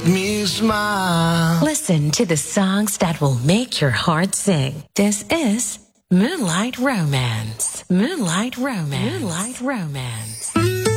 me smile. Listen to the songs that will make your heart sing. This is Moonlight Romance. Moonlight Romance. Moonlight Romance.